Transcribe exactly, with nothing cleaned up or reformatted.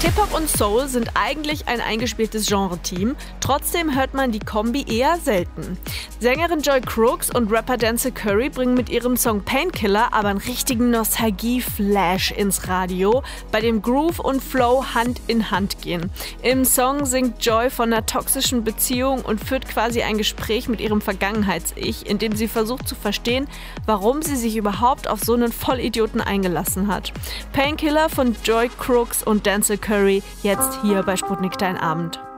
Hip-Hop und Soul sind eigentlich ein eingespieltes Genre-Team, trotzdem hört man die Kombi eher selten. Sängerin Joy Crooks und Rapper Denzel Curry bringen mit ihrem Song Painkiller aber einen richtigen Nostalgie-Flash ins Radio, bei dem Groove und Flow Hand in Hand gehen. Im Song singt Joy von einer toxischen Beziehung und führt quasi ein Gespräch mit ihrem Vergangenheits-Ich, in dem sie versucht zu verstehen, warum sie sich überhaupt auf so einen Vollidioten eingelassen hat. Painkiller von Joy Crooks und Denzel Curry, jetzt hier bei Sputnik Dein Abend.